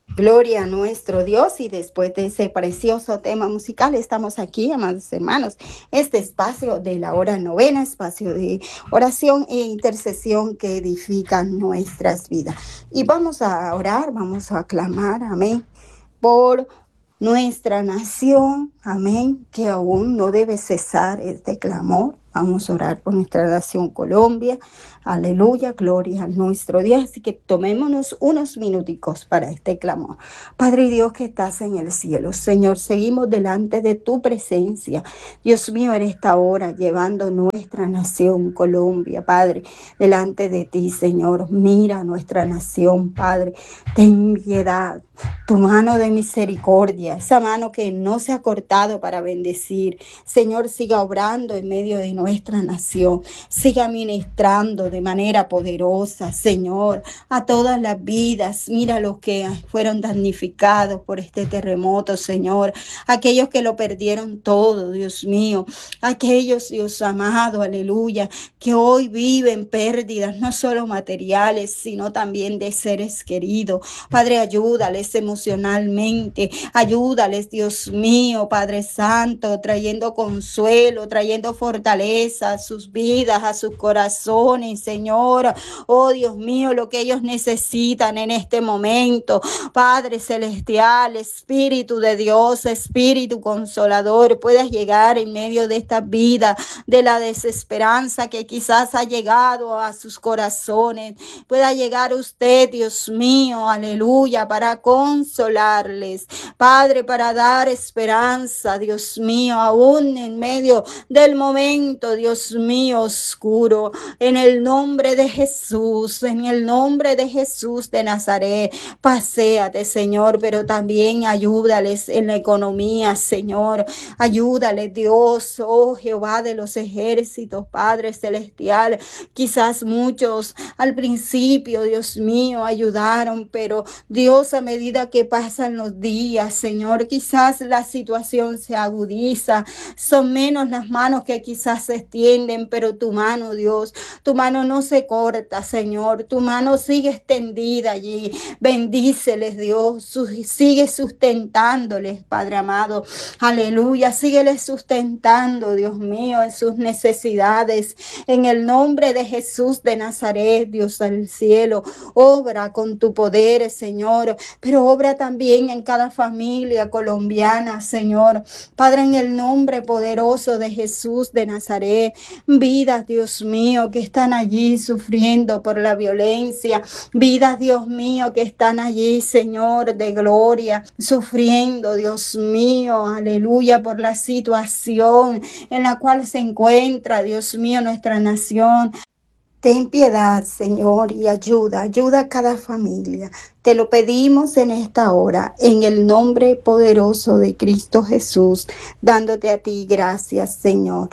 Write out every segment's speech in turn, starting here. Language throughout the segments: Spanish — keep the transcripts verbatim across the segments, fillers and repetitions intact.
Gloria a nuestro Dios y después de ese precioso tema musical estamos aquí, amados hermanos, este espacio de la hora novena, espacio de oración e intercesión que edifica nuestras vidas. Y vamos a orar, vamos a clamar, amén, por nuestra nación, amén, que aún no debe cesar este clamor. Vamos a orar por nuestra nación Colombia. Aleluya, gloria a nuestro Dios. Así que tomémonos unos minuticos para este clamor. Padre Dios que estás en el cielo, Señor, seguimos delante de tu presencia. Dios mío, en esta hora, llevando nuestra nación Colombia, Padre, delante de ti, Señor. Mira nuestra nación, Padre. Ten piedad, tu mano de misericordia, esa mano que no se ha cortado para bendecir. Señor, siga obrando en medio de nuestra nación, siga ministrando de manera poderosa, Señor, a todas las vidas. Mira los que fueron damnificados por este terremoto, Señor, aquellos que lo perdieron todo, Dios mío, aquellos, Dios amado, aleluya, que hoy viven pérdidas, no solo materiales, sino también de seres queridos. Padre, ayúdales emocionalmente, ayúdales, Dios mío, Padre Santo, trayendo consuelo, trayendo fortaleza a sus vidas, a sus corazones, Señor. Oh, Dios mío, lo que ellos necesitan en este momento. Padre celestial, Espíritu de Dios, Espíritu consolador, puedas llegar en medio de esta vida, de la desesperanza que quizás ha llegado a sus corazones. Pueda llegar usted, Dios mío, aleluya, para consolarles. Padre, para dar esperanza, Dios mío, aún en medio del momento, Dios mío, oscuro. En el nombre de Jesús, en el nombre de Jesús de Nazaret, paséate, Señor, pero también ayúdales en la economía, Señor. Ayúdales, Dios, oh Jehová de los ejércitos, Padre celestial. Quizás muchos al principio, Dios mío, ayudaron, pero Dios, a medida que pasan los días, Señor, quizás la situación se agudiza, son menos las manos que quizás se extienden, pero tu mano, Dios, tu mano no se corta, Señor, tu mano sigue extendida allí. Bendíceles, Dios, sigue sustentándoles, Padre amado, aleluya, sígueles sustentando, Dios mío, en sus necesidades, en el nombre de Jesús de Nazaret, Dios del cielo. Obra con tu poder, Señor, pero obra también en cada familia colombiana, Señor. Padre, en el nombre poderoso de Jesús de Nazaret, vidas, Dios mío, que están allí sufriendo por la violencia, vidas, Dios mío, que están allí, Señor, de gloria, sufriendo, Dios mío, aleluya, por la situación en la cual se encuentra, Dios mío, nuestra nación. Ten piedad, Señor, y ayuda, ayuda a cada familia. Te lo pedimos en esta hora, en el nombre poderoso de Cristo Jesús, dándote a ti gracias, Señor.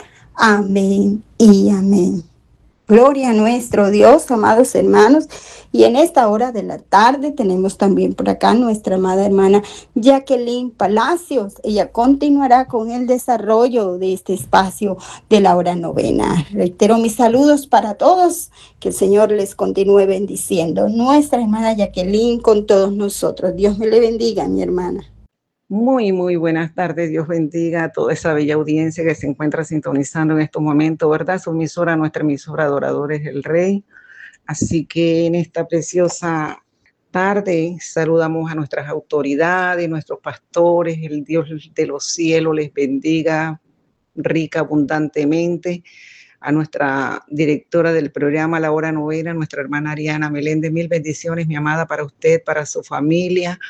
Amén y amén. Gloria a nuestro Dios, amados hermanos. Y en esta hora de la tarde tenemos también por acá nuestra amada hermana Jacqueline Palacios. Ella continuará con el desarrollo de este espacio de la hora novena. Reitero mis saludos para todos. Que el Señor les continúe bendiciendo. Nuestra hermana Jacqueline con todos nosotros. Dios me le bendiga, mi hermana. Muy, muy buenas tardes. Dios bendiga a toda esa bella audiencia que se encuentra sintonizando en estos momentos, ¿verdad? Su emisora, nuestra emisora Adoradores del Rey. Así que en esta preciosa tarde saludamos a nuestras autoridades, nuestros pastores. El Dios de los cielos les bendiga rica, abundantemente. A nuestra directora del programa La Hora Novena, nuestra hermana Ariana Meléndez, mil bendiciones, mi amada, para usted, para su familia.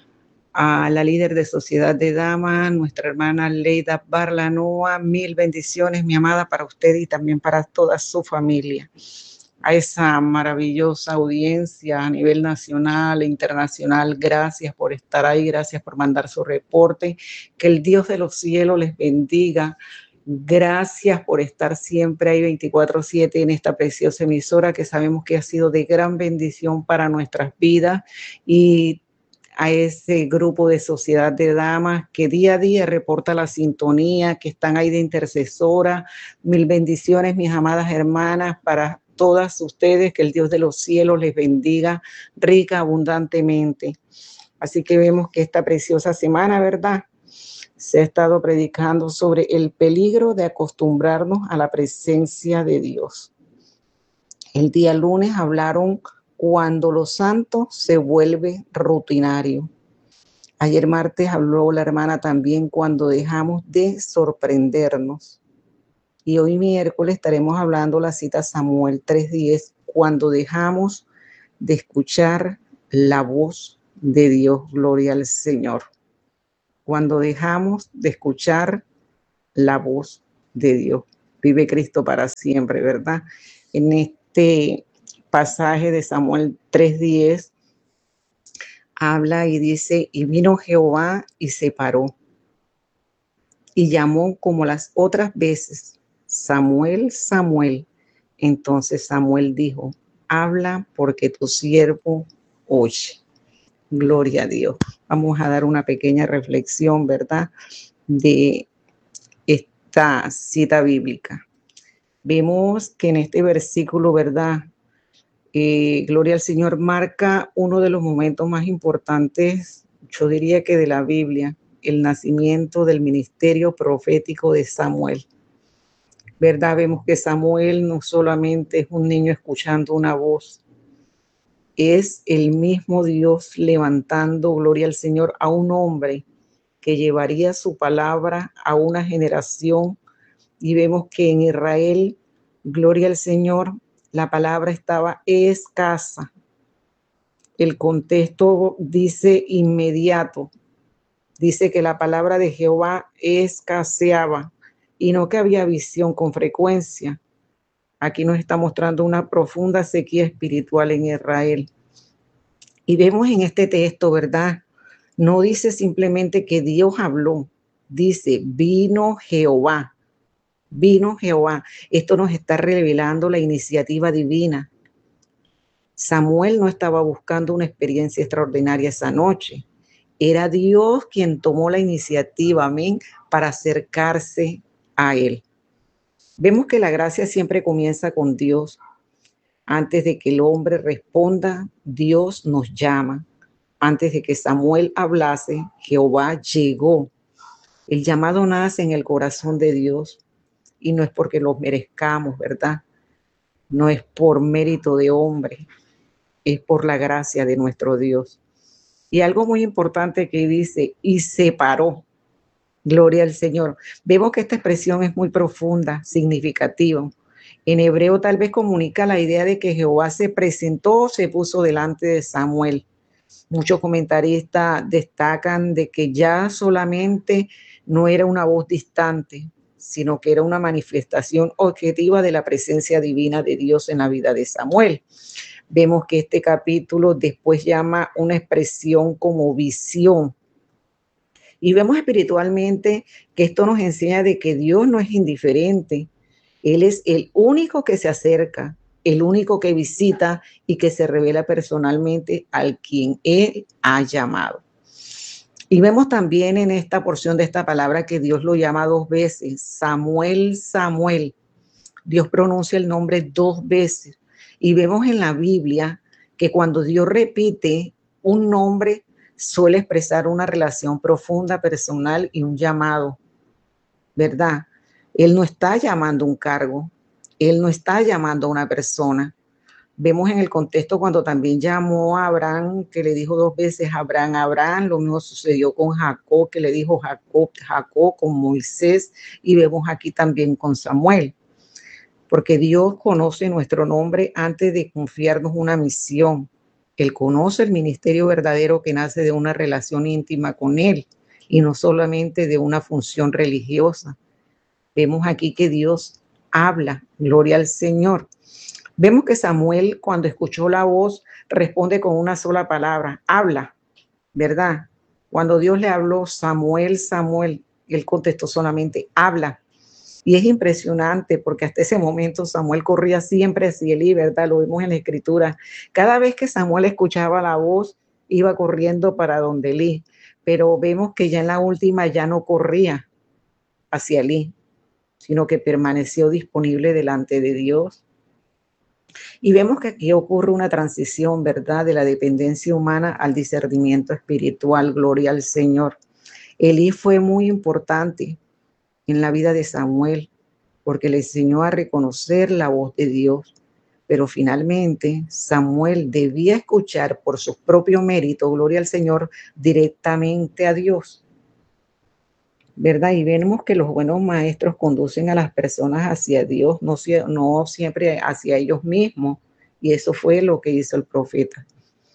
A la líder de Sociedad de Damas, nuestra hermana Leida Barlanoa, mil bendiciones, mi amada, para usted y también para toda su familia. A esa maravillosa audiencia a nivel nacional e internacional, gracias por estar ahí, gracias por mandar su reporte, que el Dios de los cielos les bendiga. Gracias por estar siempre ahí veinticuatro siete en esta preciosa emisora que sabemos que ha sido de gran bendición para nuestras vidas, y a ese grupo de Sociedad de Damas que día a día reporta la sintonía, que están ahí de intercesora. Mil bendiciones, mis amadas hermanas, para todas ustedes, que el Dios de los cielos les bendiga rica, abundantemente. Así que vemos que esta preciosa semana, ¿verdad?, se ha estado predicando sobre el peligro de acostumbrarnos a la presencia de Dios. El día lunes hablaron cuando lo santo se vuelve rutinario. Ayer martes habló la hermana también cuando dejamos de sorprendernos. Y hoy miércoles estaremos hablando la cita Samuel tres diez, cuando dejamos de escuchar la voz de Dios. Gloria al Señor. Cuando dejamos de escuchar la voz de Dios. Vive Cristo para siempre, ¿verdad? En este pasaje de Samuel tres diez habla y dice, y vino Jehová y se paró y llamó como las otras veces, Samuel, Samuel. Entonces Samuel dijo, habla porque tu siervo oye. Gloria a Dios. Vamos a dar una pequeña reflexión, ¿verdad?, de esta cita bíblica. Vemos que en este versículo, ¿verdad?, eh, Gloria al Señor, marca uno de los momentos más importantes, yo diría que de la Biblia, el nacimiento del ministerio profético de Samuel. ¿Verdad? Vemos que Samuel no solamente es un niño escuchando una voz, es el mismo Dios levantando, gloria al Señor, a un hombre que llevaría su palabra a una generación. Y vemos que en Israel, gloria al Señor, la palabra estaba escasa. El contexto dice inmediato. Dice que la palabra de Jehová escaseaba y no que había visión con frecuencia. Aquí nos está mostrando una profunda sequía espiritual en Israel. Y vemos en este texto, ¿verdad?, no dice simplemente que Dios habló, dice vino Jehová, vino Jehová. Esto nos está revelando la iniciativa divina. Samuel no estaba buscando una experiencia extraordinaria esa noche. Era Dios quien tomó la iniciativa, amén, para acercarse a él. Vemos que la gracia siempre comienza con Dios. Antes de que el hombre responda, Dios nos llama. Antes de que Samuel hablase, Jehová llegó. El llamado nace en el corazón de Dios y no es porque lo merezcamos, ¿verdad? No es por mérito de hombre, es por la gracia de nuestro Dios. Y algo muy importante que dice, y se paró. Gloria al Señor. Vemos que esta expresión es muy profunda, significativa. En hebreo tal vez comunica la idea de que Jehová se presentó, se puso delante de Samuel. Muchos comentaristas destacan de que ya solamente no era una voz distante, sino que era una manifestación objetiva de la presencia divina de Dios en la vida de Samuel. Vemos que este capítulo después llama una expresión como visión. Y vemos espiritualmente que esto nos enseña de que Dios no es indiferente. Él es el único que se acerca, el único que visita y que se revela personalmente al quien Él ha llamado. Y vemos también en esta porción de esta palabra que Dios lo llama dos veces, Samuel, Samuel. Dios pronuncia el nombre dos veces. Y vemos en la Biblia que cuando Dios repite un nombre, suele expresar una relación profunda, personal y un llamado, ¿verdad? Él no está llamando un cargo, Él no está llamando a una persona. Vemos en el contexto cuando también llamó a Abraham, que le dijo dos veces Abraham, Abraham, lo mismo sucedió con Jacob, que le dijo Jacob, Jacob, con Moisés, y vemos aquí también con Samuel. Porque Dios conoce nuestro nombre antes de confiarnos una misión. Él conoce el ministerio verdadero que nace de una relación íntima con Él y no solamente de una función religiosa. Vemos aquí que Dios habla, gloria al Señor. Vemos que Samuel, cuando escuchó la voz, responde con una sola palabra, habla, ¿verdad? Cuando Dios le habló, Samuel, Samuel, él contestó solamente, habla. Y es impresionante porque hasta ese momento Samuel corría siempre hacia Elí, ¿verdad? Lo vemos en la Escritura. Cada vez que Samuel escuchaba la voz, iba corriendo para donde Elí. Pero vemos que ya en la última ya no corría hacia Elí, sino que permaneció disponible delante de Dios. Y vemos que aquí ocurre una transición, ¿verdad?, de la dependencia humana al discernimiento espiritual. Gloria al Señor. Elí fue muy importante en la vida de Samuel porque le enseñó a reconocer la voz de Dios. Pero finalmente Samuel debía escuchar por su propio mérito, gloria al Señor, directamente a Dios, ¿verdad? Y vemos que los buenos maestros conducen a las personas hacia Dios, no, no siempre hacia ellos mismos. Y eso fue lo que hizo el profeta.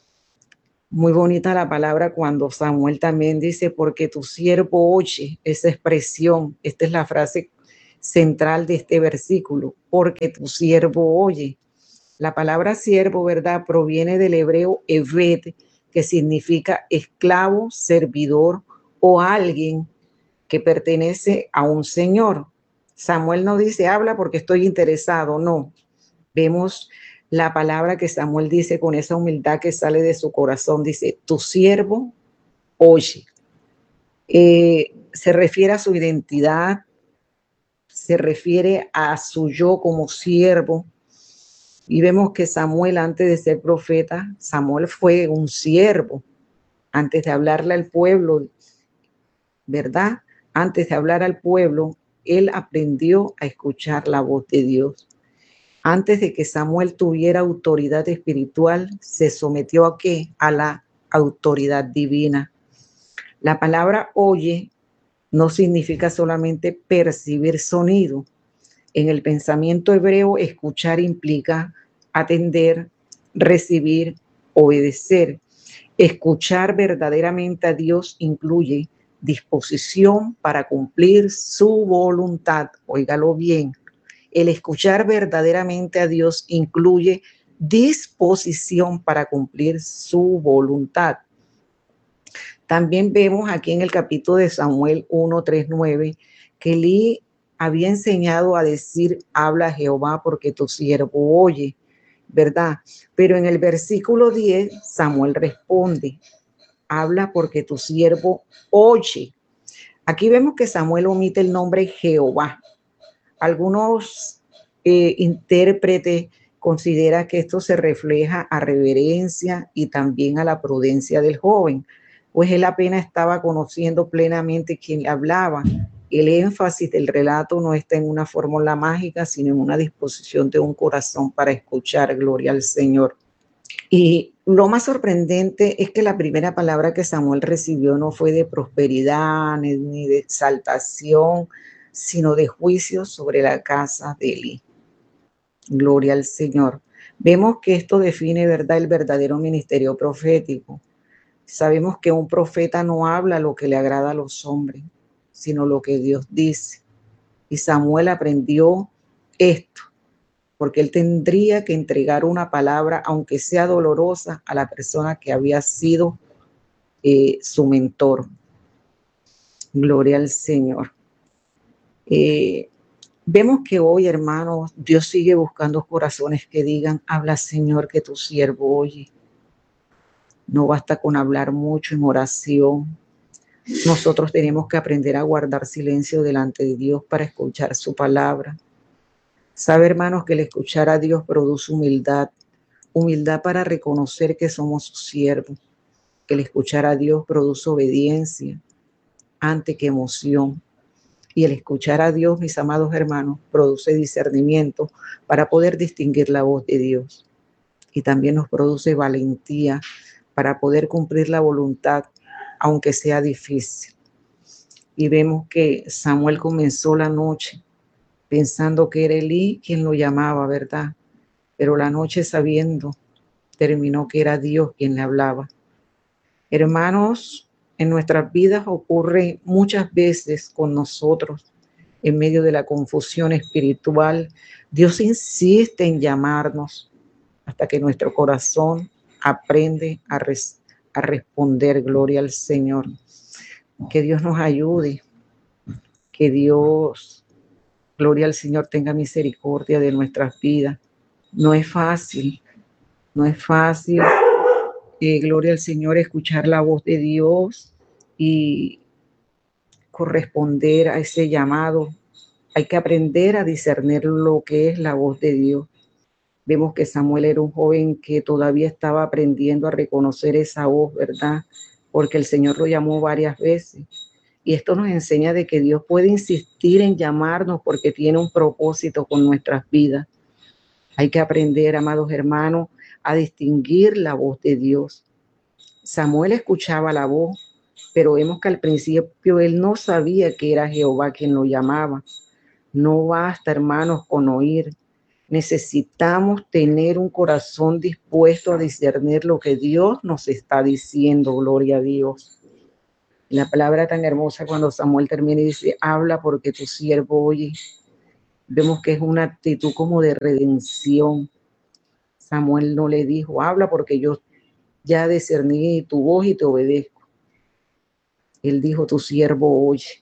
Muy bonita la palabra cuando Samuel también dice, porque tu siervo oye, esa expresión, esta es la frase central de este versículo, porque tu siervo oye. La palabra siervo, ¿verdad?, proviene del hebreo eved, que significa esclavo, servidor o alguien que pertenece a un señor. Samuel no dice, habla porque estoy interesado, no. Vemos la palabra que Samuel dice con esa humildad que sale de su corazón, dice, tu siervo oye. Eh, se refiere a su identidad, se refiere a su yo como siervo. Y vemos que Samuel, antes de ser profeta, Samuel fue un siervo. Antes de hablarle al pueblo, ¿verdad? Antes de hablar al pueblo, él aprendió a escuchar la voz de Dios. Antes de que Samuel tuviera autoridad espiritual, se sometió a ¿qué? A la autoridad divina. La palabra oye no significa solamente percibir sonido. En el pensamiento hebreo, escuchar implica atender, recibir, obedecer. Escuchar verdaderamente a Dios incluye disposición para cumplir su voluntad. Óigalo bien. El escuchar verdaderamente a Dios incluye disposición para cumplir su voluntad. También vemos aquí en el capítulo de Samuel uno, tres, nueve, que Elí había enseñado a decir, habla Jehová porque tu siervo oye, ¿verdad? Pero en el versículo diez, Samuel responde, habla porque tu siervo oye. Aquí vemos que Samuel omite el nombre Jehová. Algunos eh, intérpretes consideran que esto se refleja a reverencia y también a la prudencia del joven, pues él apenas estaba conociendo plenamente quién le hablaba. El énfasis del relato no está en una fórmula mágica, sino en una disposición de un corazón para escuchar. Gloria al Señor. Y lo más sorprendente es que la primera palabra que Samuel recibió no fue de prosperidad ni, ni de exaltación, sino de juicio sobre la casa de Elí. Gloria al Señor. Vemos que esto define, ¿verdad?, el verdadero ministerio profético. Sabemos que un profeta no habla lo que le agrada a los hombres, sino lo que Dios dice. Y Samuel aprendió esto, porque él tendría que entregar una palabra, aunque sea dolorosa, a la persona que había sido eh, su mentor. Gloria al Señor. Eh, vemos que hoy, hermanos, Dios sigue buscando corazones que digan, habla, Señor, que tu siervo oye. No basta con hablar mucho en oración. Nosotros tenemos que aprender a guardar silencio delante de Dios para escuchar su palabra. Sabe, hermanos, que el escuchar a Dios produce humildad, humildad para reconocer que somos sus siervos. Que el escuchar a Dios produce obediencia antes que emoción. Y el escuchar a Dios, mis amados hermanos, produce discernimiento para poder distinguir la voz de Dios. Y también nos produce valentía para poder cumplir la voluntad, aunque sea difícil. Y vemos que Samuel comenzó la noche pensando que era Elí quien lo llamaba, ¿verdad? Pero la noche, sabiendo, terminó que era Dios quien le hablaba. Hermanos, en nuestras vidas ocurre muchas veces con nosotros, en medio de la confusión espiritual, Dios insiste en llamarnos hasta que nuestro corazón aprende a, res, a responder. Gloria al Señor. Que Dios nos ayude, que Dios, gloria al Señor, tenga misericordia de nuestras vidas. No es fácil, no es fácil, eh, gloria al Señor, escuchar la voz de Dios y corresponder a ese llamado. Hay que aprender a discernir lo que es la voz de Dios. Vemos que Samuel era un joven que todavía estaba aprendiendo a reconocer esa voz, ¿verdad? Porque el Señor lo llamó varias veces. Y esto nos enseña de que Dios puede insistir en llamarnos porque tiene un propósito con nuestras vidas. Hay que aprender, amados hermanos, a distinguir la voz de Dios. Samuel escuchaba la voz, pero vemos que al principio él no sabía que era Jehová quien lo llamaba. No basta, hermanos, con oír. Necesitamos tener un corazón dispuesto a discernir lo que Dios nos está diciendo, gloria a Dios. La palabra tan hermosa cuando Samuel termina y dice, habla porque tu siervo oye. Vemos que es una actitud como de redención. Samuel no le dijo, habla porque yo ya discerní tu voz y te obedezco. Él dijo, tu siervo oye.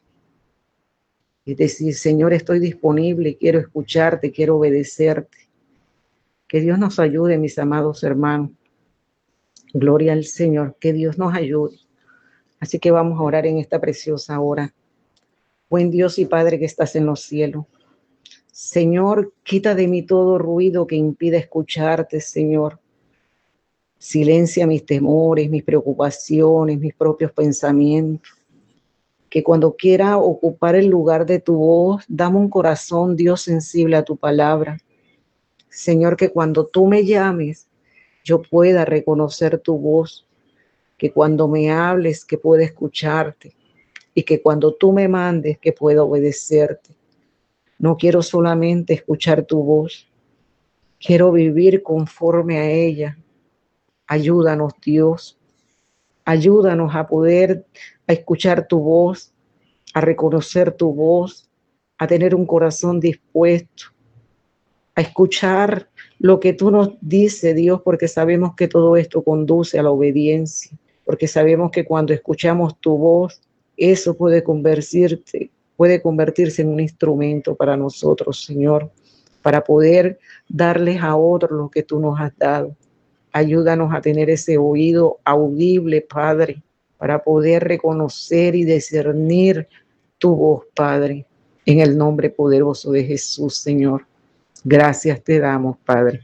Es decir, Señor, estoy disponible, quiero escucharte, quiero obedecerte. Que Dios nos ayude, mis amados hermanos. Gloria al Señor, que Dios nos ayude. Así que vamos a orar en esta preciosa hora. Buen Dios y Padre que estás en los cielos. Señor, quita de mí todo ruido que impida escucharte, Señor. Silencia mis temores, mis preocupaciones, mis propios pensamientos. Que cuando quiera ocupar el lugar de tu voz, dame un corazón, Dios, sensible a tu palabra. Señor, que cuando tú me llames, yo pueda reconocer tu voz. Que cuando me hables, que pueda escucharte. Y que cuando tú me mandes, que pueda obedecerte. No quiero solamente escuchar tu voz. Quiero vivir conforme a ella. Ayúdanos, Dios. Ayúdanos a poder a escuchar tu voz, a reconocer tu voz, a tener un corazón dispuesto, a escuchar lo que tú nos dices, Dios, porque sabemos que todo esto conduce a la obediencia, porque sabemos que cuando escuchamos tu voz, eso puede convertirse, puede convertirse en un instrumento para nosotros, Señor, para poder darles a otros lo que tú nos has dado. Ayúdanos a tener ese oído audible, Padre, para poder reconocer y discernir tu voz, Padre, en el nombre poderoso de Jesús, Señor. Gracias te damos, Padre.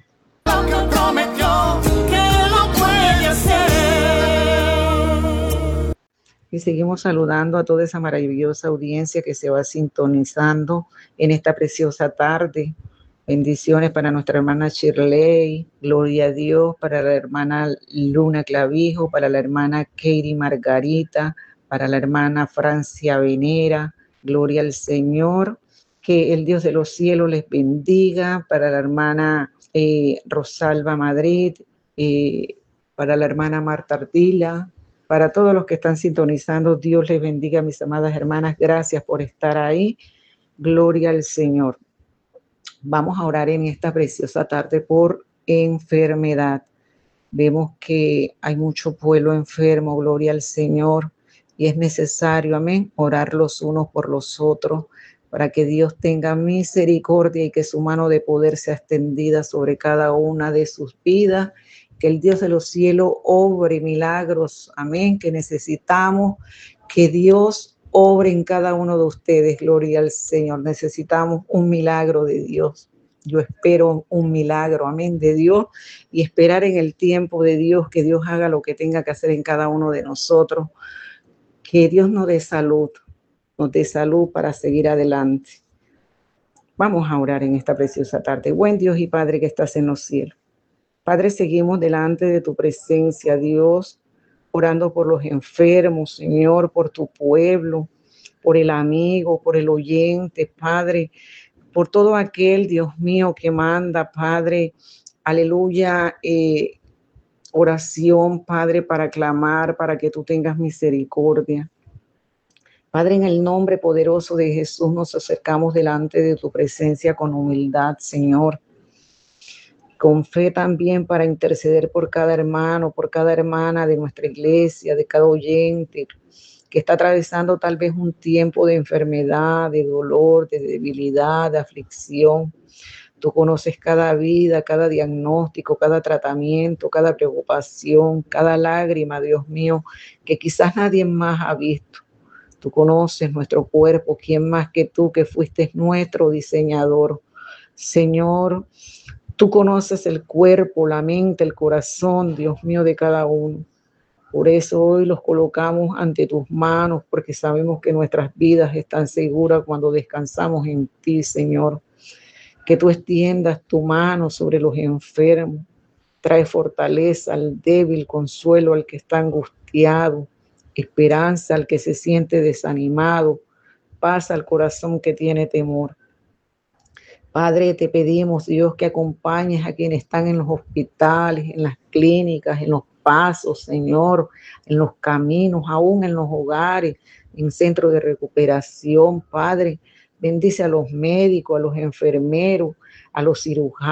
Y seguimos saludando a toda esa maravillosa audiencia que se va sintonizando en esta preciosa tarde. Bendiciones para nuestra hermana Shirley, gloria a Dios, para la hermana Luna Clavijo, para la hermana Katie Margarita, para la hermana Francia Venera, gloria al Señor, que el Dios de los cielos les bendiga, para la hermana eh, Rosalba Madrid, eh, para la hermana Marta Ardila, para todos los que están sintonizando, Dios les bendiga, mis amadas hermanas, gracias por estar ahí, gloria al Señor. Vamos a orar en esta preciosa tarde por enfermedad. Vemos que hay mucho pueblo enfermo, gloria al Señor, y es necesario, amén, orar los unos por los otros para que Dios tenga misericordia y que su mano de poder sea extendida sobre cada una de sus vidas, que el Dios de los cielos obre milagros, amén, que necesitamos que Dios obre en cada uno de ustedes, gloria al Señor. Necesitamos un milagro de Dios. Yo espero un milagro, amén, de Dios y esperar en el tiempo de Dios que Dios haga lo que tenga que hacer en cada uno de nosotros. Que Dios nos dé salud, nos dé salud para seguir adelante. Vamos a orar en esta preciosa tarde. Buen Dios y Padre que estás en los cielos. Padre, seguimos delante de tu presencia, Dios, orando por los enfermos, Señor, por tu pueblo, por el amigo, por el oyente, Padre, por todo aquel, Dios mío, que manda, Padre, aleluya, eh, oración, Padre, para clamar, para que tú tengas misericordia. Padre, en el nombre poderoso de Jesús nos acercamos delante de tu presencia con humildad, Señor. Con fe también para interceder por cada hermano, por cada hermana de nuestra iglesia, de cada oyente que está atravesando tal vez un tiempo de enfermedad, de dolor, de debilidad, de aflicción. Tú conoces cada vida, cada diagnóstico, cada tratamiento, cada preocupación, cada lágrima, Dios mío, que quizás nadie más ha visto. Tú conoces nuestro cuerpo, ¿quién más que tú que fuiste nuestro diseñador? Señor, Tú conoces el cuerpo, la mente, el corazón, Dios mío, de cada uno. Por eso hoy los colocamos ante tus manos, porque sabemos que nuestras vidas están seguras cuando descansamos en ti, Señor. Que tú extiendas tu mano sobre los enfermos, trae fortaleza al débil, consuelo al que está angustiado, esperanza al que se siente desanimado, paz al corazón que tiene temor. Padre, te pedimos, Dios, que acompañes a quienes están en los hospitales, en las clínicas, en los pasos, Señor, en los caminos, aún en los hogares, en centros de recuperación, Padre. Bendice a los médicos, a los enfermeros, a los cirujanos.